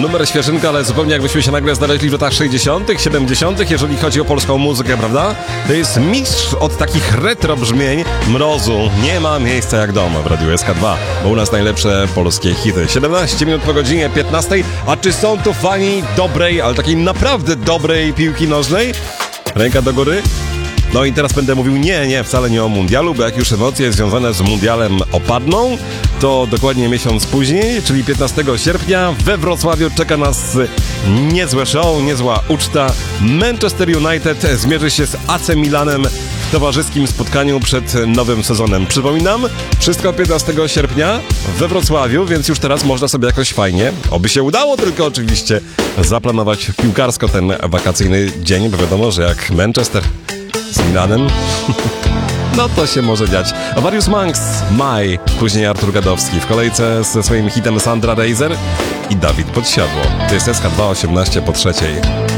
Numer świeżynka, ale zupełnie jakbyśmy się nagle znaleźli w latach 60., 70., jeżeli chodzi o polską muzykę, prawda? To jest mistrz od takich retro brzmień Mrozu. Nie ma miejsca jak dom w Radiu SK2, bo u nas najlepsze polskie hity. 17 minut po godzinie 15. A czy są tu fani dobrej, ale takiej naprawdę dobrej piłki nożnej? Ręka do góry? No i teraz będę mówił nie, wcale nie o mundialu, bo jak już emocje związane z mundialem opadną, to dokładnie miesiąc później, czyli 15 sierpnia we Wrocławiu czeka nas niezłe show, niezła uczta. Manchester United zmierzy się z AC Milanem w towarzyskim spotkaniu przed nowym sezonem. Przypominam, wszystko 15 sierpnia we Wrocławiu, więc już teraz można sobie jakoś fajnie, oby się udało tylko oczywiście, zaplanować piłkarsko ten wakacyjny dzień, bo wiadomo, że jak Manchester z Milanem, no to się może dziać. Various Monks, Maj, później Artur Gadowski w kolejce ze swoim hitem Sandra Reiser i Dawid Podsiadło. To jest SK2 18 po 3.